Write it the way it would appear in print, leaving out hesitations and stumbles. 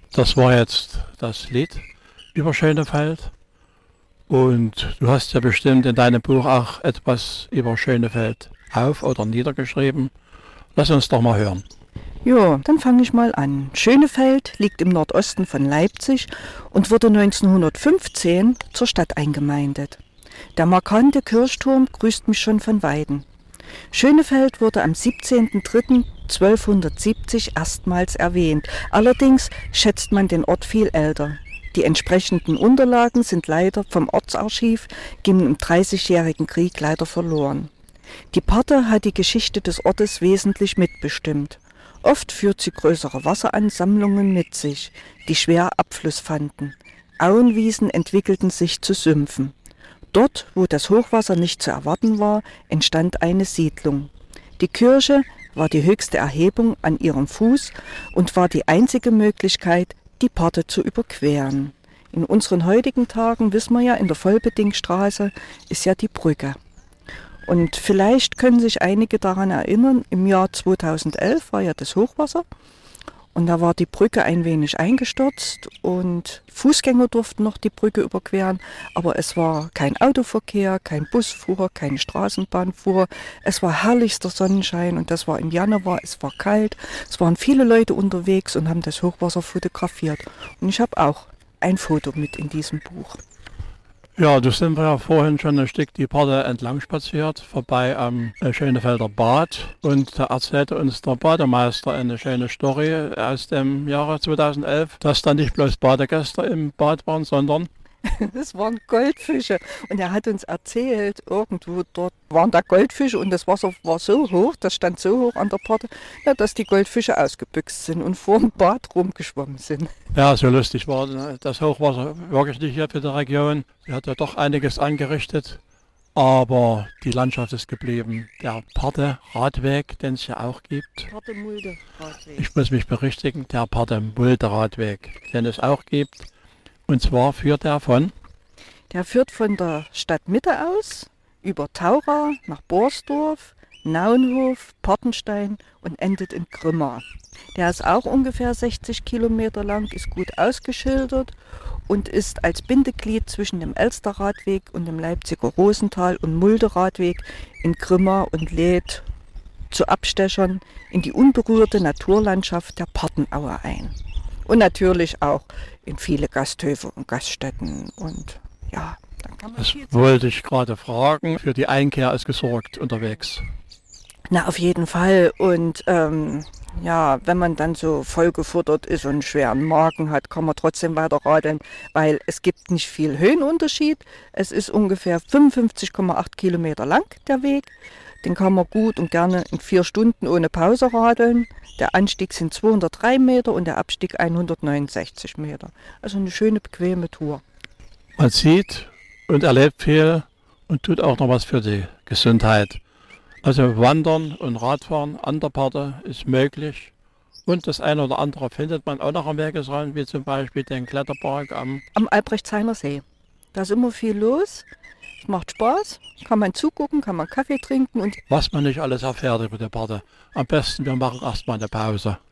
Das war jetzt das Lied über Schönefeld. Und du hast ja bestimmt in deinem Buch auch etwas über Schönefeld auf- oder niedergeschrieben. Lass uns doch mal hören. Ja, dann fange ich mal an. Schönefeld liegt im Nordosten von Leipzig und wurde 1915 zur Stadt eingemeindet. Der markante Kirchturm grüßt mich schon von Weitem. Schönefeld wurde am 17.03.1270 erstmals erwähnt. Allerdings schätzt man den Ort viel älter. Die entsprechenden Unterlagen sind leider vom Ortsarchiv gingen im Dreißigjährigen Krieg leider verloren. Die Parthe hat die Geschichte des Ortes wesentlich mitbestimmt. Oft führt sie größere Wasseransammlungen mit sich, die schwer Abfluss fanden. Auenwiesen entwickelten sich zu Sümpfen. Dort, wo das Hochwasser nicht zu erwarten war, entstand eine Siedlung. Die Kirche war die höchste Erhebung an ihrem Fuß und war die einzige Möglichkeit, die Parthe zu überqueren. In unseren heutigen Tagen, wissen wir ja, in der Vollbedingstraße ist ja die Brücke. Und vielleicht können sich einige daran erinnern, im Jahr 2011 war ja das Hochwasser und da war die Brücke ein wenig eingestürzt und Fußgänger durften noch die Brücke überqueren, aber es war kein Autoverkehr, kein Busfuhr, keine Straßenbahn fuhr. Es war herrlichster Sonnenschein und das war im Januar, es war kalt, es waren viele Leute unterwegs und haben das Hochwasser fotografiert. Und ich habe auch ein Foto mit in diesem Buch. Ja, du sind wir ja vorhin schon ein Stück die Parthe entlang spaziert, vorbei am Schönefelder Bad. Und da erzählte uns der Bademeister eine schöne Story aus dem Jahre 2011, dass da nicht bloß Badegäste im Bad waren, sondern Das waren Goldfische und er hat uns erzählt, irgendwo dort waren da Goldfische und das Wasser war so hoch, das stand so hoch an der Parthe, ja, dass die Goldfische ausgebüxt sind und vor dem Bad rumgeschwommen sind. ja, so lustig war das Hochwasser wirklich nicht hier für die Region. Sie hat ja doch einiges angerichtet, aber die Landschaft ist geblieben. Der Parthe-Radweg, den es ja auch gibt. Parthe-Mulde-Radweg. Ich muss mich berichtigen, der Parthe-Mulde-Radweg, den es auch gibt. Und zwar führt er von? Der führt von der Stadtmitte aus über Taura nach Borsdorf, Naunhof, Partenstein und endet in Grimma. Der ist auch ungefähr 60 Kilometer lang, ist gut ausgeschildert und ist als Bindeglied zwischen dem Elsterradweg und dem Leipziger Rosental- und Mulde-Radweg in Grimma und lädt zu Abstechern in die unberührte Naturlandschaft der Partenaue ein. Und natürlich auch in viele Gasthöfe und Gaststätten und ja, dann kann man Das viel wollte ich gerade fragen. Für die Einkehr ist gesorgt unterwegs. Na, auf jeden Fall. Und ja, wenn man dann so vollgefuttert ist und einen schweren Magen hat, kann man trotzdem weiter radeln, weil es gibt nicht viel Höhenunterschied. Es ist ungefähr 55,8 Kilometer lang, der Weg. Den kann man gut und gerne in 4 Stunden ohne Pause radeln. Der Anstieg sind 203 Meter und der Abstieg 169 Meter. Also eine schöne, bequeme Tour. Man sieht und erlebt viel und tut auch noch was für die Gesundheit. Also Wandern und Radfahren an der Parthe ist möglich. Und das eine oder andere findet man auch noch am Wegesrand, wie zum Beispiel den Kletterpark Am Albrechtsheimer See. Da ist immer viel los. Es macht Spaß, kann man zugucken, kann man Kaffee trinken. Und was man nicht alles erfährt über die Parthe. Am besten, wir machen erstmal eine Pause.